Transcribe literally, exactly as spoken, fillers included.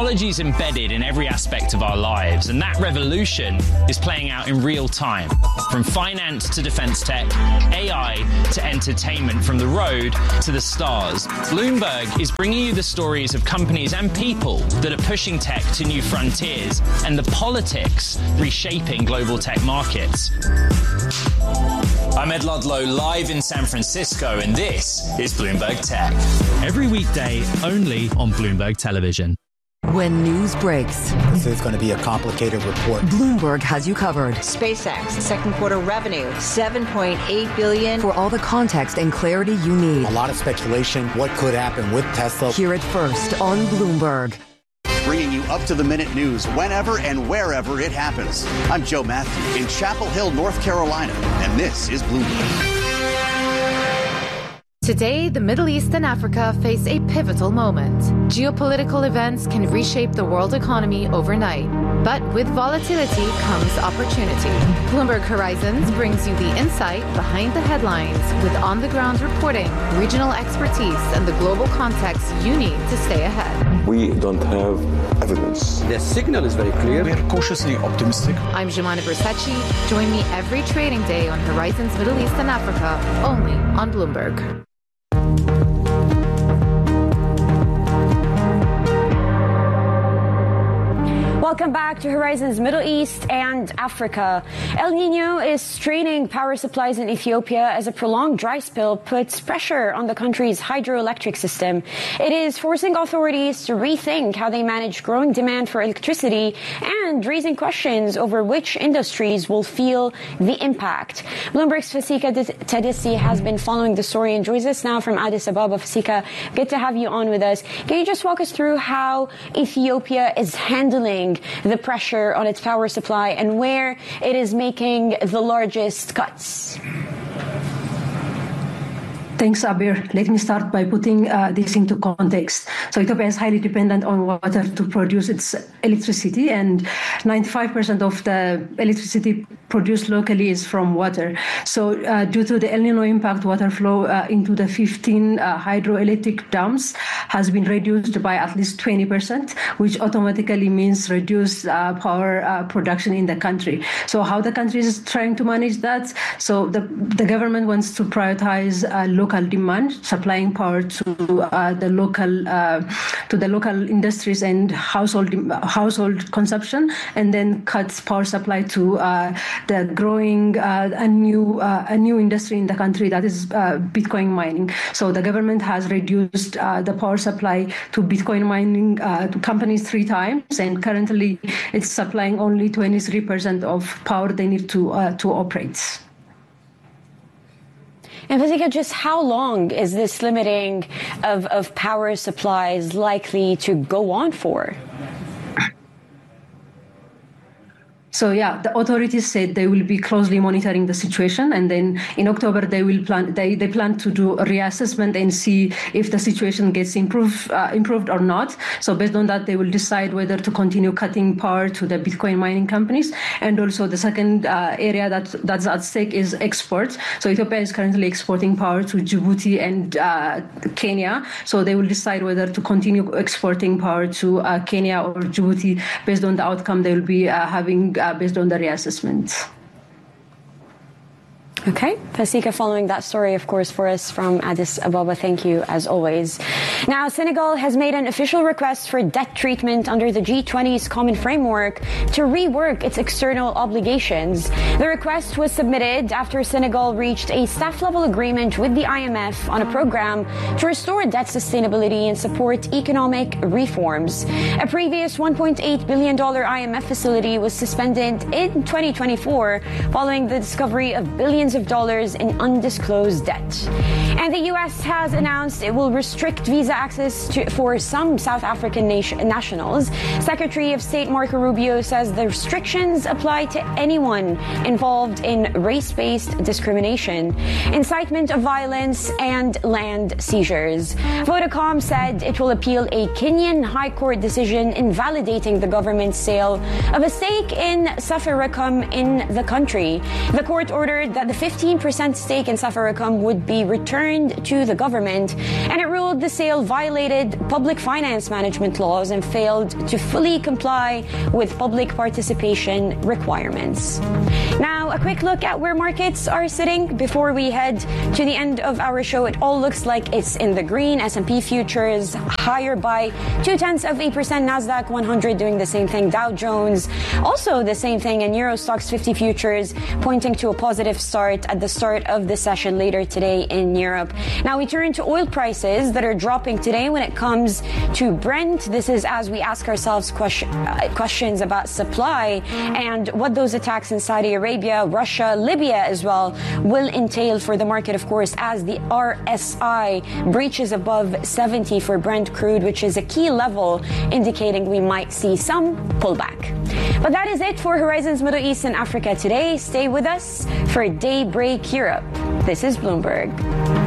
Technology is embedded in every aspect of our lives, and that revolution is playing out in real time. From finance to defense tech, A I to entertainment, from the road to the stars. Bloomberg is bringing you the stories of companies and people that are pushing tech to new frontiers and the politics reshaping global tech markets. I'm Ed Ludlow, live in San Francisco, and this is Bloomberg Tech. Every weekday, only on Bloomberg Television. When news breaks, this is going to be a complicated report. Bloomberg has you covered. SpaceX, second quarter revenue, seven point eight billion For dollars. all the context and clarity you need. A lot of speculation, what could happen with Tesla. Hear it first on Bloomberg. Bringing you up-to-the-minute news whenever and wherever it happens. I'm Joe Matthew in Chapel Hill, North Carolina, and this is Bloomberg. Today, the Middle East and Africa face a pivotal moment. Geopolitical events can reshape the world economy overnight. But with volatility comes opportunity. Bloomberg Horizons brings you the insight behind the headlines with on-the-ground reporting, regional expertise, and the global context you need to stay ahead. We don't have evidence. The signal is very clear. We are cautiously optimistic. I'm Jemana Bersachi. Join me every trading day on Horizons Middle East and Africa, only on Bloomberg. Welcome back to Horizons Middle East and Africa. El Nino is straining power supplies in Ethiopia as a prolonged dry spell puts pressure on the country's hydroelectric system. It is forcing authorities to rethink how they manage growing demand for electricity and raising questions over which industries will feel the impact. Bloomberg's Fasika Tadissi has been following the story and joins us now from Addis Ababa. Fasika, good to have you on with us. Can you just walk us through how Ethiopia is handling the pressure on its power supply and where it is making the largest cuts? Thanks, Abir. Let me start by putting uh, this into context. So Ethiopia is highly dependent on water to produce its electricity, and ninety-five percent of the electricity produced locally is from water. So uh, due to the El Nino impact, water flow uh, into the fifteen uh, hydroelectric dams has been reduced by at least twenty percent, which automatically means reduced uh, power uh, production in the country. So how the country is trying to manage that? So the, the government wants to prioritize uh, local local demand, supplying power to uh, the local uh, to the local industries and household household consumption, and then cut power supply to uh, the growing uh, a new uh, a new industry in the country, that is uh, Bitcoin mining. So the government has reduced uh, the power supply to Bitcoin mining uh, to companies three times, and currently it's supplying only twenty-three percent of power they need to uh, to operate. And Fasika, just how long is this limiting of, of power supplies likely to go on for? So, yeah, the authorities said they will be closely monitoring the situation, and then in October they will plan they, they plan to do a reassessment and see if the situation gets improved uh, improved or not. So based on that, they will decide whether to continue cutting power to the Bitcoin mining companies. And also the second uh, area that that's at stake is export. So Ethiopia is currently exporting power to Djibouti and uh, Kenya. So they will decide whether to continue exporting power to uh, Kenya or Djibouti. Based on the outcome, they will be uh, having uh, based on the reassessment. Okay. Fasika, following that story, of course, for us from Addis Ababa. Thank you, as always. Now, Senegal has made an official request for debt treatment under the G twenty's common framework to rework its external obligations. The request was submitted after Senegal reached a staff-level agreement with the I M F on a program to restore debt sustainability and support economic reforms. A previous one point eight billion dollars I M F facility was suspended in twenty twenty-four following the discovery of billions of dollars in undisclosed debt. And the U S has announced it will restrict visa access to, for some South African nation, nationals. Secretary of State Marco Rubio says the restrictions apply to anyone involved in race-based discrimination, incitement of violence, and land seizures. Vodacom said it will appeal a Kenyan High Court decision invalidating the government's sale of a stake in Safaricom in the country. The court ordered that the fifteen percent stake in Safaricom would be returned to the government, and it ruled the sale violated public finance management laws and failed to fully comply with public participation requirements. Now, a quick look at where markets are sitting before we head to the end of our show. It all looks like it's in the green. S and P futures higher by two tenths of a percent. Nasdaq one hundred doing the same thing. Dow Jones also the same thing. And Euro Stoxx fifty futures pointing to a positive start at the start of the session later today in Europe. Now we turn to oil prices that are dropping today when it comes to Brent. This is as we ask ourselves question, uh, questions about supply and what those attacks in Saudi Arabia, Russia, Libya as well will entail for the market, of course, as the R S I breaches above seventy for Brent crude, which is a key level indicating we might see some pullback. But that is it for Horizons Middle East and Africa today. Stay with us for Daybreak Europe. This is Bloomberg.